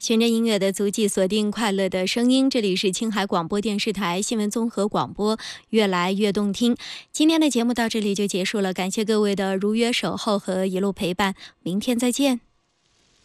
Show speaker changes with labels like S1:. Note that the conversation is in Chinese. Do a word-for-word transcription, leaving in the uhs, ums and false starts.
S1: 循着音乐的足迹，锁定快乐的声音。这里是青海广播电视台新闻综合广播，越来越动听。今天的节目到这里就结束了，感谢各位的如约守候和一路陪伴，明天再见。